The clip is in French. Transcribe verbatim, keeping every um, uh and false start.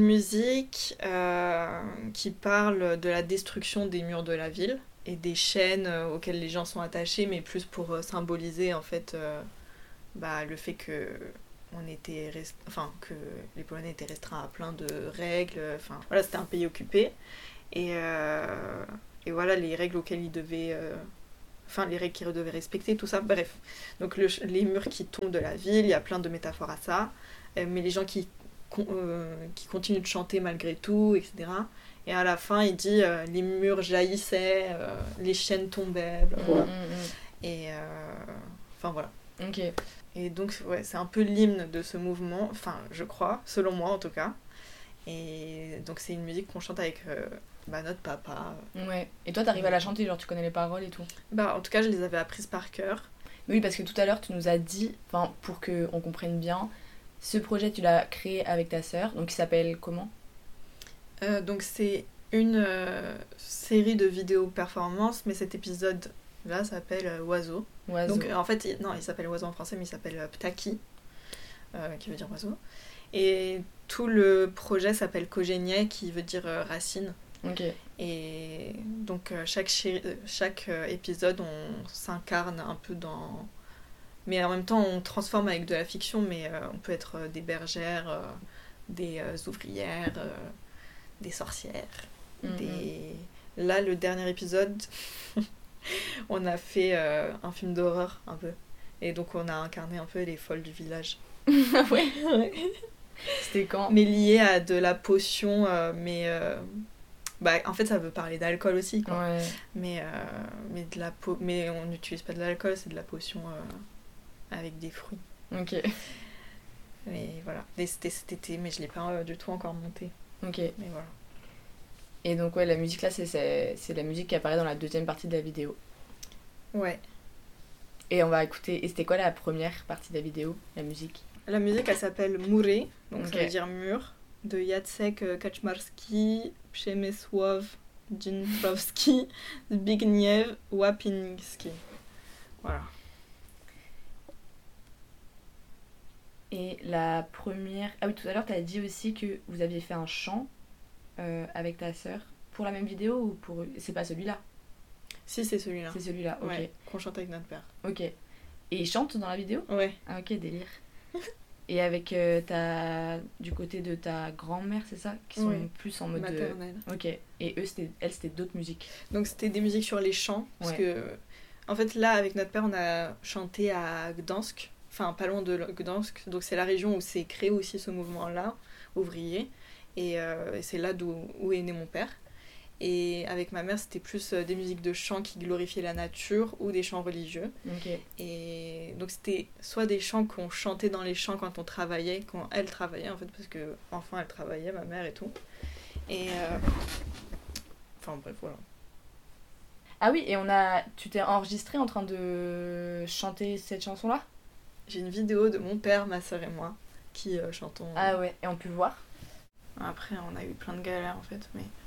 Musique euh, qui parle de la destruction des murs de la ville et des chaînes euh, auxquelles les gens sont attachés, mais plus pour euh, symboliser en fait euh, bah, le fait que on était rest... enfin que les Polonais étaient restreints à plein de règles. Enfin voilà, c'était un pays occupé et euh, et voilà les règles auxquelles ils devaient euh, enfin les règles qu'ils devaient respecter, tout ça. Bref, donc le, les murs qui tombent de la ville, il y a plein de métaphores à ça, euh, mais les gens qui Euh, qui continue de chanter malgré tout, et cetera. Et à la fin, il dit euh, les murs jaillissaient, euh, les chaînes tombaient, blablabla. Mmh, mmh. Et enfin euh, voilà. Ok. Et donc ouais, c'est un peu l'hymne de ce mouvement, enfin je crois, selon moi en tout cas. Et donc c'est une musique qu'on chante avec euh, bah, notre papa. Ouais. Et toi, t'arrives à la chanter, genre tu connais les paroles et tout? Bah en tout cas, je les avais apprises par cœur. Oui, parce que tout à l'heure, tu nous as dit, enfin pour qu'on comprenne bien. Ce projet, tu l'as créé avec ta sœur, donc il s'appelle comment ? euh, Donc c'est une euh, série de vidéos performances, mais cet épisode-là s'appelle euh, Oiseau. Oiseau. Donc euh, en fait, il, non, il s'appelle Oiseau en français, mais il s'appelle euh, Ptaki, euh, qui veut dire oiseau. Et tout le projet s'appelle Kogenie, qui veut dire euh, racine. Ok. Et donc euh, chaque, chéri- chaque euh, épisode, on s'incarne un peu dans... Mais en même temps, on transforme avec de la fiction, mais euh, on peut être euh, des bergères, euh, des euh, ouvrières, euh, des sorcières. Mm-hmm. Des... Là, le dernier épisode, on a fait euh, un film d'horreur, un peu. Et donc, on a incarné un peu les folles du village. Ah ouais, ouais. C'était quand ? Mais lié à de la potion, euh, mais... Euh... Bah, en fait, ça veut parler d'alcool aussi, quoi. Ouais. Mais, euh, mais, de la po... mais on n'utilise pas de l'alcool, c'est de la potion... Euh... avec des fruits. Ok. Mais voilà, c'était cet été, mais je l'ai pas euh, du tout encore monté. Ok. Mais voilà. Et donc ouais, la musique là, c'est, c'est, c'est la musique qui apparaît dans la deuxième partie de la vidéo. Ouais. Et on va écouter... Et c'était quoi la première partie de la vidéo, la musique ? La musique, elle s'appelle Mury, donc okay. Ça veut dire mur, de Jacek Kaczmarski, Przemysław Dźwiękowski, Zbigniew Łapiński. Voilà. Et la première... Ah oui, tout à l'heure, tu as dit aussi que vous aviez fait un chant euh, avec ta sœur. Pour la même vidéo ou pour... C'est pas celui-là ? Si, c'est celui-là. C'est celui-là, ok. Ouais, qu'on chante avec notre père. Ok. Et ils chantent dans la vidéo ? Ouais. Ah ok, délire. Et avec euh, ta... du côté de ta grand-mère, c'est ça ? Qui sont ouais. plus en mode... maternelle. De... Ok. Et eux, c'était... elles, c'était d'autres musiques. Donc c'était des musiques sur les chants. Parce ouais. que... En fait, là, avec notre père, on a chanté à Gdansk. Enfin, pas loin de Gdansk, donc c'est la région où s'est créé aussi ce mouvement-là, ouvrier, et, euh, et c'est là d'où où est né mon père. Et avec ma mère, c'était plus des musiques de chants qui glorifiaient la nature ou des chants religieux. Okay. Et donc c'était soit des chants qu'on chantait dans les champs quand on travaillait, quand elle travaillait en fait, parce que enfant elle travaillait, ma mère et tout. Et euh... enfin bref, voilà. Ah oui, et on a, tu t'es enregistrée en train de chanter cette chanson-là ? J'ai une vidéo de mon père, ma soeur et moi qui euh, chantons. Ah ouais, et on peut voir. Après, on a eu plein de galères en fait, mais